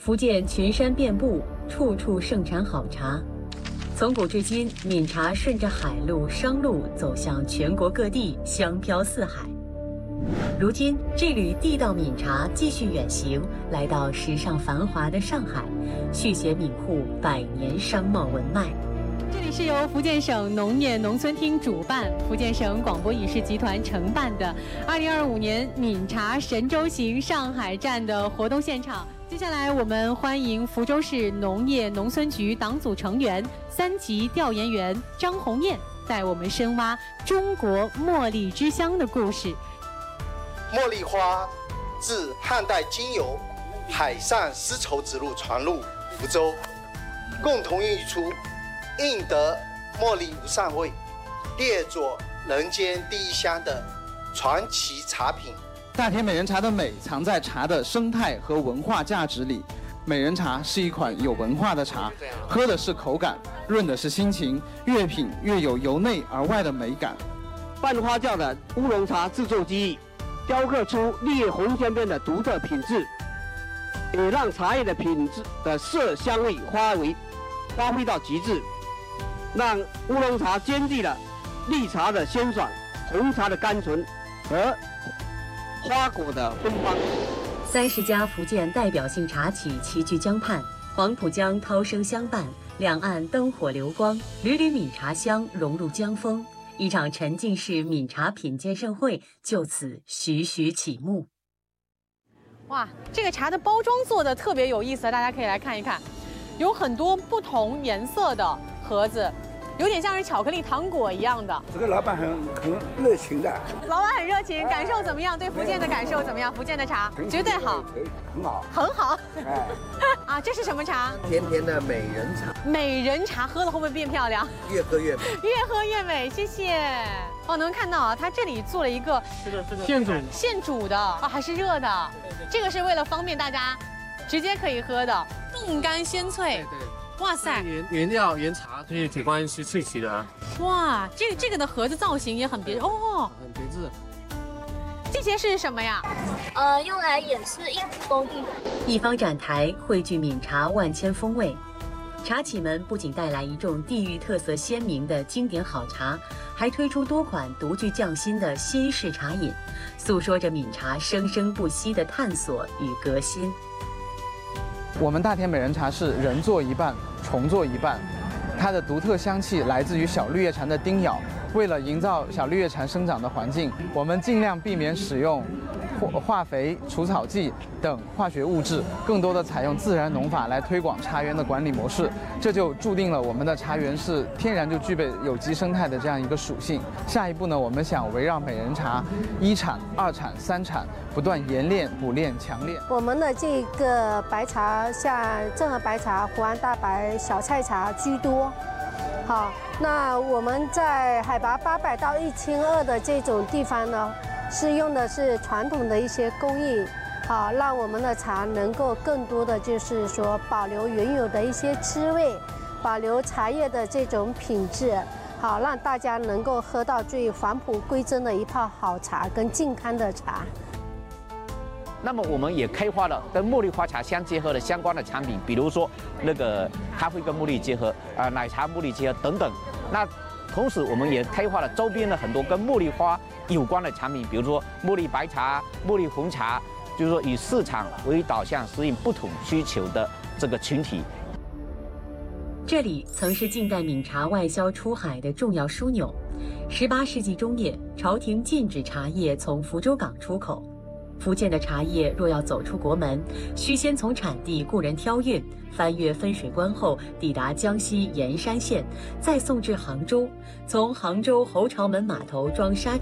福建群山遍布，处处盛产好茶。从古至今，闽茶顺着海路、商路走向全国各地，香飘四海。如今，这缕地道闽茶继续远行，来到时尚繁华的上海，续写闽沪100年商贸文脉。这里是由福建省农业农村厅主办，福建省广播影视集团承办的2025年闽茶神州行上海站的活动现场。接下来，我们欢迎福州市农业农村局党组成员、3级调研员张红艳，带我们深挖中国茉莉之乡的故事。 茉莉花自汉代经由海上丝绸之路传入福州，共同孕育出印得茉莉无上味，列作人间第一香的传奇茶品。 大田美人茶的美藏在茶的生态和文化价值里。美人茶是一款有文化的茶，喝的是口感，润的是心情，越品越有由内而外的美感。 半花轿的乌龙茶制作技艺，雕刻出烈红渐变的独特品质，也让茶叶的品质的色香味发挥到极致，让乌龙茶兼具了绿茶的鲜爽、红茶的甘醇和花果的芬芳。 30家福建代表性茶企齐聚江畔，黄浦江涛声相伴，两岸灯火流光，缕缕闽茶香融入江风。一场沉浸式闽茶品鉴盛会就此徐徐启幕。哇，这个茶的包装做的特别有意思，大家可以来看一看，有很多不同颜色的盒子，有点像是巧克力糖果一样的。 这个老板很热情的， 老板很热情，感受怎么样？对福建的感受怎么样？福建的茶绝对好， 很好， 很好。 哎， 啊，这是什么茶？ 甜甜的美人茶。 美人茶喝了会不会变漂亮？ 越喝越美， 越喝越美。谢谢。哦，能看到啊，它这里做了一个现煮的啊，还是热的。这个是为了方便大家直接可以喝的，冻干鲜脆。 对， 哇塞， 原料原茶，这些铁观是萃取的。 哇，这个的盒子造型也很别哦， 很别致。 这些是什么呀？ 用来演示印制工艺。 一方展台汇聚闽茶万千风味，茶企们不仅带来一众地域特色鲜明的经典好茶，还推出多款独具匠心的新式茶饮，诉说着闽茶生生不息的探索与革新。 我们大田美人茶是人做一半，虫做一半。它的独特香气来自于小绿叶蝉的叮咬。为了营造小绿叶蝉生长的环境，我们尽量避免使用化肥、除草剂等化学物质，更多的采用自然农法来推广茶园的管理模式。这就注定了我们的茶园是天然就具备有机生态的这样一个属性。下一步呢，我们想围绕美人茶1产、2产、3产，不断研炼、补炼、强炼。 我们的这个白茶，像正和白茶、湖安大白、小菜茶居多。好，那我们在海拔800到1200的这种地方呢，是用的是传统的一些工艺，好，让我们的茶能够更多的就是说保留原有的一些滋味，保留茶叶的这种品质，好，让大家能够喝到最返璞归真的一泡好茶跟健康的茶。 那么我们也开发了跟茉莉花茶相结合的相关的产品，比如说那个咖啡跟茉莉结合，奶茶茉莉结合等等。那同时我们也开发了周边的很多跟茉莉花有关的产品，比如说茉莉白茶、茉莉红茶，就是说以市场为导向，适应不同需求的这个群体。 这里曾是近代闽茶外销出海的重要枢纽。18世纪中叶，朝廷禁止茶叶从福州港出口。福建的茶叶若要走出国门，需先从产地雇人挑运，翻越分水关后抵达江西盐山县，再送至杭州，从杭州侯朝门码头装沙